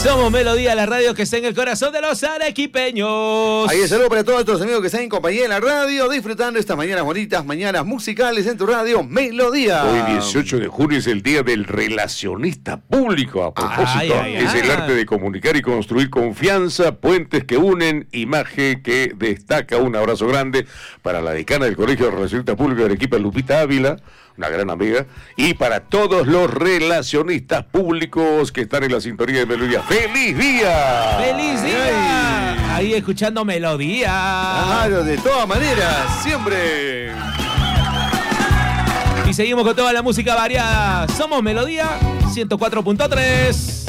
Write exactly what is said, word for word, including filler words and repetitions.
Somos Melodía, la radio que está en el corazón de los arequipeños. Ahí es saludo para todos nuestros amigos que están en compañía de la radio, disfrutando estas mañanas bonitas, mañanas musicales en tu radio Melodía. Hoy dieciocho de junio es el día del relacionista público. A propósito, Ay, ay, es ay. el arte de comunicar y construir confianza, puentes que unen, imagen que destaca. Un abrazo grande para la decana del Colegio de Relacionistas Públicos de Arequipa, Lupita Ávila, una gran amiga, y para todos los relacionistas públicos que están en la sintonía de Melodía. ¡Feliz día! ¡Feliz día! Ay. Ahí escuchando Melodía. Claro, de todas maneras, siempre. Y seguimos con toda la música variada. Somos Melodía ciento cuatro punto tres.